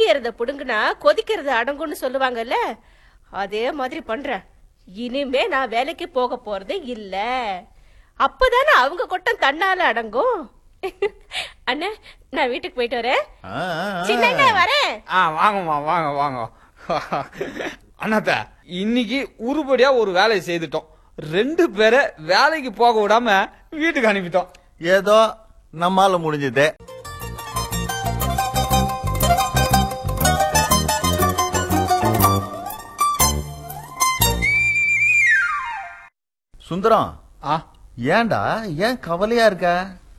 எரியறத புடுங்குனா கொதிக்கிறது அடங்கும்னு சொல்லுவாங்கல்ல, அதே மாதிரி பண்றேன். இனிமே நான் வேலைக்கு போக போறது இல்ல. அப்பதானே அவங்க கொட்டம் தன்னால அடங்கும். அண்ணா, நான் வீட்டுக்கு போயிட்டு வரேன். சின்ன வரேன். வாங்கம்மா, வாங்க வாங்க. அண்ணாத்த, இன்னைக்கு உருப்படியா ஒரு வேலையை செய்துட்டோம். 2 பேரை வேலைக்கு போக விடாம வீட்டுக்கு அனுப்பிட்டோம். ஏதோ நம்மால முடிஞ்சது. சுந்தரம், ஏன்டா ஏன் கவலையா இருக்க?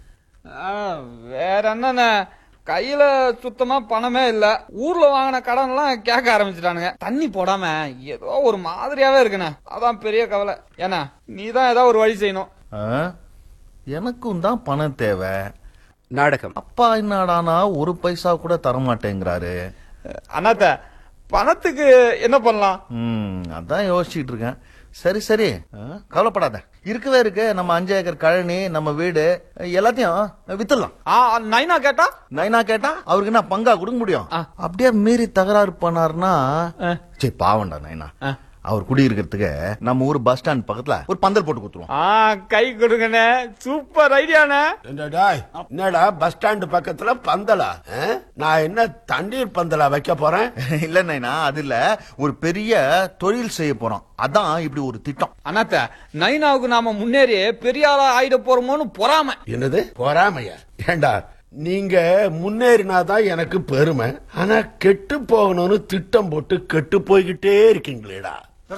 வேற என்ன, கையில சுத்தமா பணமே இல்ல. ஊர்ல வாங்கின கடன் எல்லாம் கேட்க ஆரம்பிச்சுட்டானுங்க. தண்ணி போடாம ஏதோ ஒரு மாதிரியாவே இருக்குண்ணே. அதான் பெரிய கவலை. ஏன்னா நீதான் ஏதாவது ஒரு வழி செய்யணும். எனக்கும் தான் பணம் தேவை. நாடகம். அப்பா என்னடானா ஒரு பைசா கூட தரமாட்டேங்கிறாரு. அண்ணாத்த, பணத்துக்கு என்ன பண்ணலாம்? அதான் யோசிச்சுட்டு இருக்கேன். சரி சரி, கவலைப்படாத. இருக்கவே இருக்கு நம்ம 5 ஏக்கர் கழனி, நம்ம வீடு எல்லாத்தையும் வித்துடலாம். நைனா கேட்டா அவருக்கு என்ன பங்கா கொடுக்க முடியும்? அப்படியே மீறி தகராறு பண்ணாருன்னா சரி பாவண்டா நைனா. அவர் குடியிருக்கிறதுக்கு நம்ம ஊர் பஸ் ஸ்டாண்ட் பக்கத்துல ஒரு பந்தல் போட்டு கொடுத்துருவோம். கை கொடுங்கண்ணே, சூப்பர் ஐடியாண்ணே. என்னடா பஸ் ஸ்டாண்ட் பக்கத்துல பந்தலா? நான் என்ன தண்ணீர் பந்தலா வைக்க போறேன்? இல்ல நைனா, அது இல்ல, ஒரு பெரிய தொழில் செய்ய போறோம். அதான் இப்படி ஒரு திட்டம். அண்ணாத்த, நைனாவுக்கு நாம முன்னேறி பெரிய ஆளா ஆயிட போறோமோன்னு பொறாம. என்னது பொறாமையா? ஏண்டா, நீங்க முன்னேறினாதான் எனக்கு பெருமை. ஆனா கெட்டு போகணும்னு திட்டம் போட்டு கெட்டு போய்கிட்டே இருக்கீங்களேடா.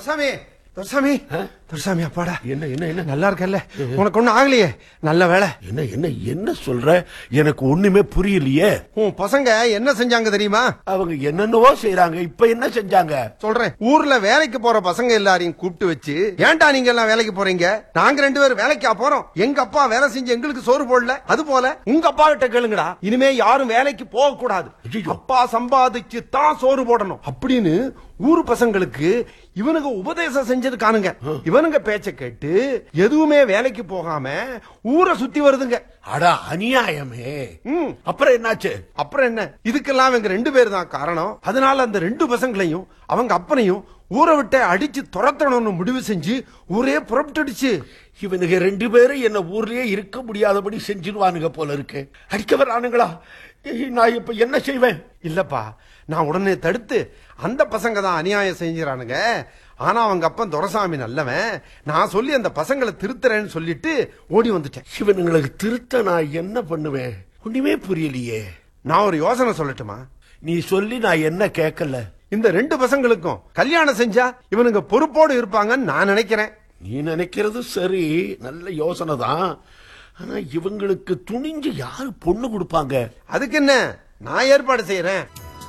துரசாமி அப்பாடா, என்ன என்ன என்ன நல்லா இருக்கல்ல? உனக்கு ஒண்ணும் ஆகலையே? நல்ல வேலை. என்ன என்ன என்ன சொல்ற? எனக்கு ஒண்ணுமே புரியலையே. உன் பசங்க என்ன செஞ்சாங்க தெரியுமா? அவங்க என்னென்னவோ செய்யறாங்க. இப்ப என்ன செஞ்சாங்க சொல்றேன். ஊர்ல வேலைக்கு போற பசங்க எல்லாரையும் கூப்பிட்டு வச்சு, ஏன்டா நீங்க எல்லாம் வேலைக்கு போறீங்க? நாங்க 2 பேரும் வேலைக்கா போறோம். எங்க அப்பா வேலை செஞ்சு எங்களுக்கு சோறு போடல. அது போல உங்க அப்பா கிட்ட கேளுங்கடா. இனிமே யாரும் வேலைக்கு போக கூடாது. அப்பா சம்பாதிச்சு தான் சோறு போடணும் அப்படின்னு ஊரு பசங்களுக்கு இவனுங்க உபதேசம் செஞ்சதுக்கானுங்க. இவனுங்க பேச்ச கேட்டு எதுவுமே வேலைக்கு போகாம ஊரை சுத்தி வருதுங்க. அடா அநியாயமே. அப்புறம் என்னாச்சு? அப்புறம் என்ன, இதுக்கெல்லாம் இவங்க 2 பேர் தான் காரணம். அதனால அந்த 2 பசங்களையும் அவங்க அப்பனையும் ஊரை விட்டு அடிச்சு துரத்தணும்னு முடிவு செஞ்சு ஊரே புறப்பட்டுடுச்சு. இவனுங்க 2 பேரும் என்ன ஊர்லயே இருக்க முடியாதபடி செஞ்சிருவானுங்க போல இருக்கு. அடிக்க வரானுங்களா? நான் இப்ப என்ன செய்வேன்? இல்லப்பா, நான் உடனே தடுத்து அந்த பசங்க தான் அநியாயம் செஞ்சிரானுங்க. ஆனா அவங்க அப்பன் துரசாமி நல்லவன். நான் சொல்லி அந்த பசங்களை திருத்துறேன்னு சொல்லிட்டு ஓடி வந்துட்டேன். இவனுங்களுக்கு திருத்த நான் என்ன பண்ணுவேன்? ஒண்ணுமே புரியலையே. நான் ஒரு யோசனை சொல்லட்டுமா? நீ சொல்லி நான் என்ன கேட்கல. இந்த 2 பசங்களுக்கும் கல்யாணம் செஞ்சா இவனுங்க பொறுப்போடு இருப்பாங்கன்னு நான் நினைக்கிறேன். நீ நினைக்கிறது சரி, நல்ல யோசனை தான். ஆனா இவங்களுக்கு துணிஞ்சு யாரு பொண்ணு கொடுப்பாங்க? அதுக்கு என்ன, நான் ஏற்பாடு செய்யறேன்.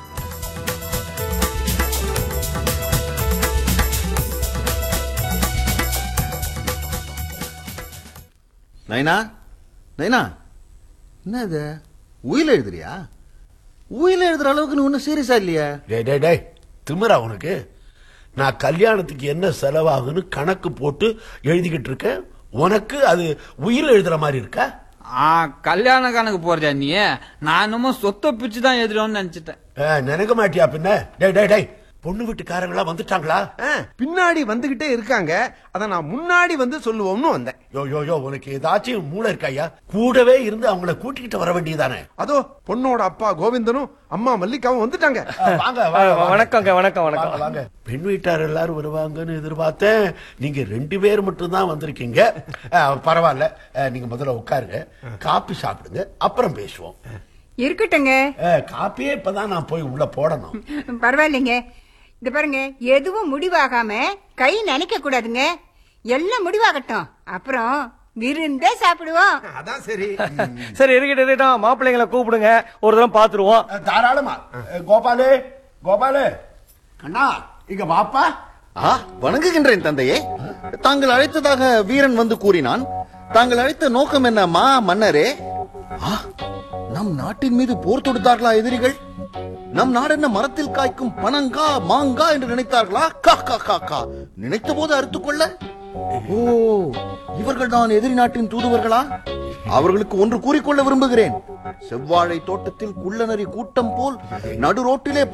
நைனா, நைனா, என்ன இது? உயில எழுதுறியா? உயில எழுதுற அளவுக்கு நீ ஒன்னும் சீரியஸா இல்லையா? டேய், திமிரா உனக்கு? நான் கல்யாணத்துக்கு என்ன செலவாகுன்னு கணக்கு போட்டு எழுதிக்கிட்டு இருக்கேன். உனக்கு அது உயிர் எழுதுற மாதிரி இருக்கா? கல்யாண கணக்கு போறதா நீ? நான் என்னமோ சொத்தை பிச்சு தான் எழுதுறோம்னு நினைச்சிட்டேன். நினைக்க மாட்டியா பின்ன? டேய், பொண்ணு வீட்டுக்காரங்களா வந்துட்டாங்களா? பின்னாடி வந்துகிட்டே இருக்காங்க. அத நான் முன்னாடி வந்து சொல்லுவோம்னு வந்தேன். யோ, உனக்கு ஏதாச்சும் மூளை இருக்காயா? கூடவே இருந்து அவங்கள கூட்டிக்கிட்டு வர வேண்டியதானே? அதோ பொண்ணோட அப்பா கோவிந்தனும் அம்மா மல்லிகாவும் வந்துட்டாங்க. வாங்க. வணக்கம். வாங்க. பெண் வீட்டார் எல்லாரும் வருவாங்கன்னு எதிர்பார்த்தேன். நீங்க 2 பேர் மட்டும் தான் வந்திருக்கீங்க. பரவாயில்ல, நீங்க முதல்ல உட்காருங்க, காபி சாப்பிடுங்க, அப்புறம் பேசுவோம். இருக்கட்டுங்க. காப்பியே இப்பதான் நான் போய் உள்ள போடணும். பரவாயில்லைங்க. இந்த பாருங்க, எதுவும் முடிவாகாம கை நினைக்க கூடாதுங்க. எல்லாம் முடிவாகட்டும், அப்புறம் விருந்தே சாப்பிடுவோம். அதான் சரி. சரி, இருக்கட்டும். மாப்பிள்ளைங்களை கூப்பிடுங்க, ஒரு தரம் பாத்துருவோம். தாராளமா. கோபாலு அண்ணா, இங்க வாப்பா. வணங்குகின்றேன் தந்தையே. தாங்கள் அழைத்ததாக வீரன் வந்து கூறினான். தாங்கள் அழைத்த நோக்கம் என்னம்மா மன்னரே? நம் நாட்டின் மீது போர் தொடுத்தார்களா எதிரிகள்? நம் நாடு என்ன மரத்தில் காய்க்கும் பனங்கா மாங்கா என்று நினைத்தார்களா? நினைத்த போது அறுத்துக்கொள்ள? ஓ, இவர்கள் தான் எதிரி நாட்டின் தூதுவர்களா? அவர்களுக்கு ஒன்று கூறிக்கொள்ள விரும்புகிறேன். செவ்வாழை தோட்டத்தில் குள்ளநரி கூட்டம் போல் நடு ரோட்டிலே